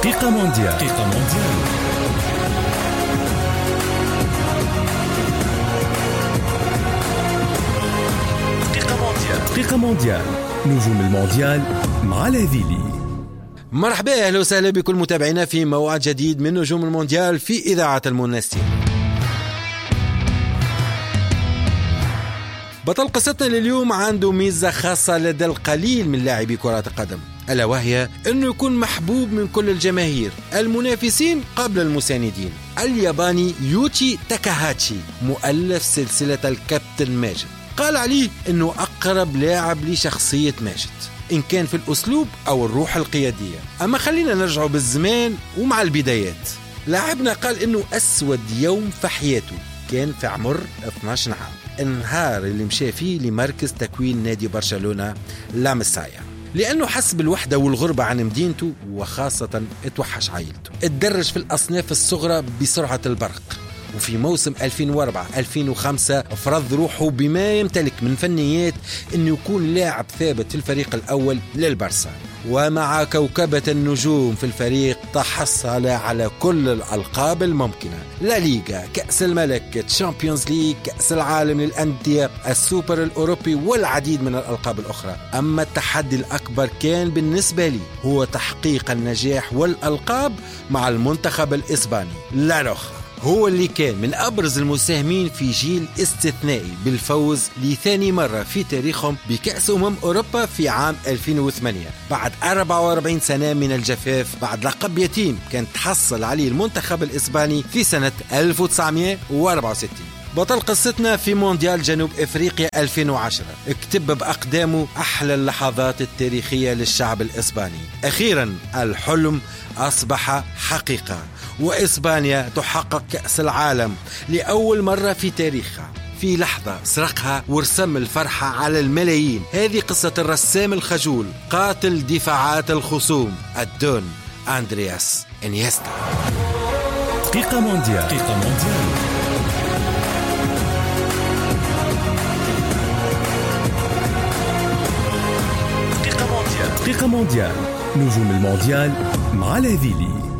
دقيقة مونديال. دقيقة مونديال. نجوم المونديال مع لاذيلي. مرحبا، أهلا وسهلا بكل متابعينا في موعد جديد من نجوم المونديال في إذاعة المنستين. بطل قصتنا لليوم عنده ميزة خاصة لدى القليل من لاعبي كرة القدم، ألا وهي أنه يكون محبوب من كل الجماهير، المنافسين قبل المساندين. الياباني يوتي تاكاهاتشي مؤلف سلسلة الكابتن ماجد قال عليه أنه أقرب لاعب لشخصية ماجد، إن كان في الأسلوب أو الروح القيادية. أما خلينا نرجع بالزمان ومع البدايات. لاعبنا قال أنه أسود يوم في حياته كان في عمر 12 عام، النهار اللي مشى فيه لمركز تكوين نادي برشلونة لا مسايا، لأنه حس بالوحدة والغربة عن مدينته، وخاصة اتوحش عائلته. اتدرج في الأصناف الصغرى بسرعة البرق، وفي موسم 2004-2005 فرض روحه بما يمتلك من فنيات انه يكون لاعب ثابت في الفريق الأول للبرسا. ومع كوكبة النجوم في الفريق تحصل على كل الألقاب الممكنة: لا ليغا، كأس الملك، تشامبيونز ليج، كأس العالم للأندية، السوبر الأوروبي والعديد من الألقاب الأخرى. أما التحدي الأكبر كان بالنسبة لي هو تحقيق النجاح والألقاب مع المنتخب الإسباني. لا روخا هو اللي كان من أبرز المساهمين في جيل استثنائي بالفوز لثاني مرة في تاريخهم بكأس أوروبا في عام 2008 بعد 44 سنة من الجفاف، بعد لقب يتيم كان تحصل عليه المنتخب الإسباني في سنة 1964. بطل قصتنا في مونديال جنوب إفريقيا 2010 اكتب بأقدامه أحلى اللحظات التاريخية للشعب الإسباني. أخيرا الحلم أصبح حقيقة، وإسبانيا تحقق كأس العالم لأول مرة في تاريخها. في لحظة سرقها ورسم الفرحة على الملايين. هذه قصة الرسام الخجول قاتل دفاعات الخصوم الدون أندرياس إنيستا. دقيقة مونديال. دقيقة مونديال. نجوم المونديال مع لاذيلي.